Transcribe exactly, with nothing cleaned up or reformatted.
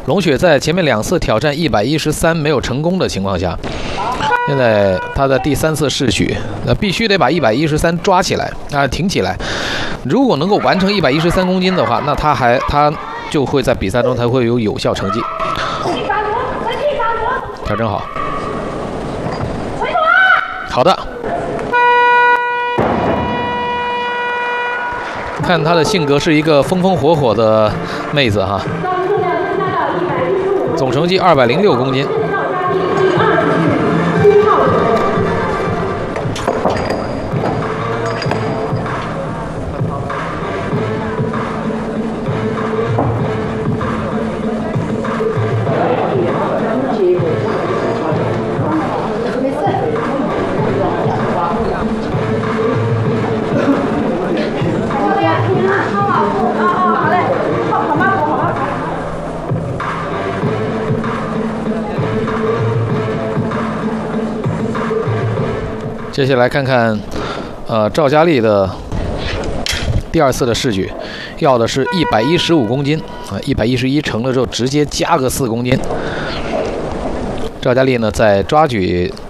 龙雪在前面两次挑战一百一十三没有成功的情况下，现在他的第三次试举，那必须得把一百一十三抓起来啊，挺起来。如果能够完成一百一十三公斤的话，那他还他就会在比赛中才会有有效成绩。调整好，好的。看她的性格是一个风风火火的妹子哈。总成绩二百零六公斤。接下来看看，呃，赵佳丽的第二次的试举，要的是一百一十五公斤啊，一百一十一成了之后直接加个四公斤。赵佳丽呢，在抓举